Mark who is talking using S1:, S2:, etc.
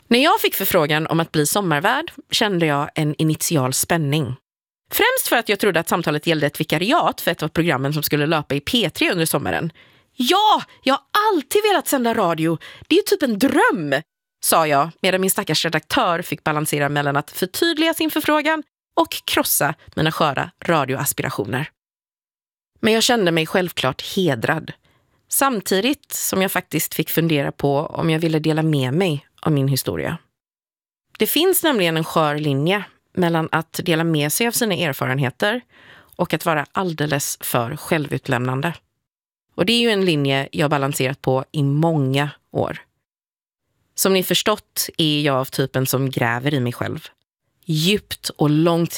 S1: När jag fick förfrågan om att bli sommarvärd kände jag en initial spänning. Främst för att jag trodde att samtalet gällde ett vikariat för ett av programmen som skulle löpa i P3 under sommaren. Ja, jag har alltid velat sända radio. Det är typ en dröm, sa jag medan min stackars redaktör fick balansera mellan att förtydliga sin förfrågan och krossa mina sköra radioaspirationer. Men jag kände mig självklart hedrad. Samtidigt som jag faktiskt fick fundera på om jag ville dela med mig av min historia. Det finns nämligen en skör linje mellan att dela med sig av sina erfarenheter och att vara alldeles för självutlämnande. Och det är ju en linje jag balanserat på i många år. Som ni förstått är jag av typen som gräver i mig själv. Djupt och långt